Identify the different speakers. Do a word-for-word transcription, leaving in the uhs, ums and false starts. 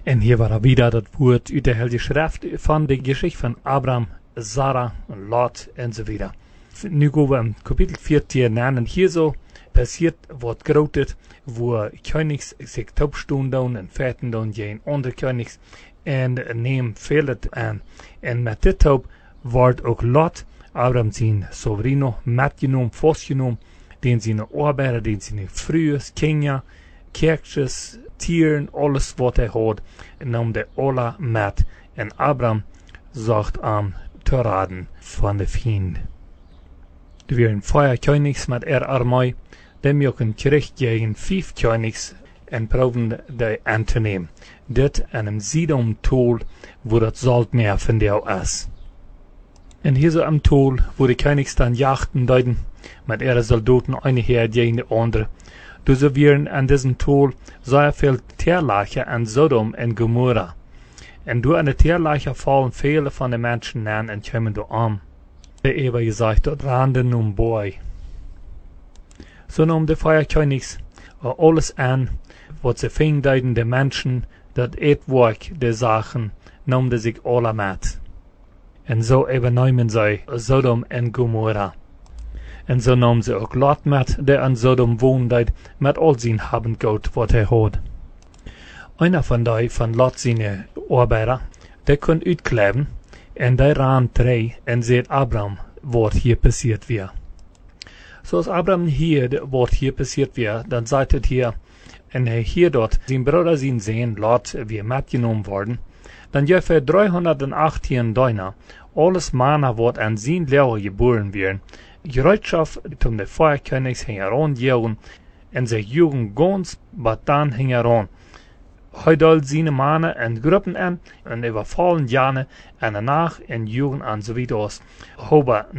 Speaker 1: En hier war er wieder dat Woord uit de Heilige Schrift van de Geschichte van Abraham, Sarah, Lot en so weiter. Nu gaan we in Kapitel veertien naar en hier zo passiert wat Grotes, wo Königs sich taubstun doen en feiten doen gegen andere Königs en neem veel het aan. En met dit taub wordt ook Lot, Abraham zijn sovrino, metgenomen, vastgenomen, den zijn arbeiter, den zijn vrouwen, kinderen, kerkjes, tieren, alles wat hij had, nam de alle met. En Abraham zocht aan te raden van de vriend. Er waren vier Königs met er armee, die mochten terug tegen vijf Königs en probeerden die aan te nemen. Dit aan een Sidon tool, wo dat Sold meer van jou is. En hier zo am tool, wo die Königs dann jachten deuten, met ihre Soldaten eine her gegen de andere. Dus er waren an diesem tool sehr viel Tierleiche an Sodom en Gomorra. En door an de Tierleiche fallen viele von den Menschen an en kommen do an. Der Eber gesagt, dort randen um Boy. So nahm de vier Königs alles an, wat ze fing de Menschen, dat etwerk de Sachen, nahmen sich alle mit. En so übernahmen sie Sodom en Gomorra. En so nahmen sie auch Lot mit, der an Sodom woonde, mit all zijn Habendgoed wat hij had. Einer von die von Lot zijn arbeiter, der kon uitkleven, en die ran drei en seht Abraham, wat hier passiert weer. So als Abraham hier, wat hier passiert weer, dann sagt het hier, en hij hier dort, zijn Bruder zijn sehen, Lot, weer metgenomen worden, dann je für dreihundertachtzehn Deuner, alles Mana wat an zijn Lehrer geboren werden, Gereitschaft um de Feuerkönigs heran jagen, en zich jugen ganz, but dan heran. Hij dal zijn mannen en groepen aan, en überfallen jane, en danach en jugen aan zoiets, hoba